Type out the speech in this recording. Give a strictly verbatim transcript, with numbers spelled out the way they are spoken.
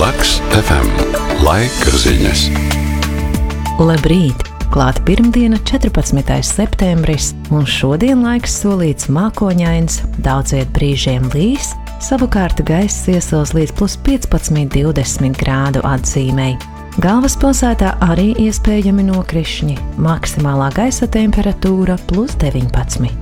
Laks F M. Laika ziņas. Labrīt! Klāt pirmdiena, četrpadsmitais septembris, un šodien laiks solīts mākoņains, daudziet brīžiem līs, savukārt gaiss iesils līdz plus piecpadsmit divdesmit grādu atzīmei. Galvaspilsētā arī iespējami nokrišņi, maksimālā gaisa temperatūra plus deviņpadsmit.